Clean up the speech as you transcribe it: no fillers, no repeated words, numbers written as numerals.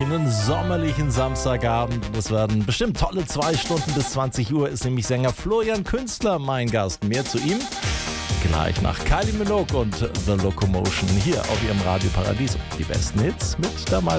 schönen sommerlichen Samstagabend. Das werden bestimmt tolle 2 Stunden. Bis 20 Uhr ist nämlich Sänger Florian Künstler mein Gast. Mehr zu ihm gleich nach Kylie Minogue und The Locomotion hier auf ihrem Radio Paradies. Die besten Hits mit der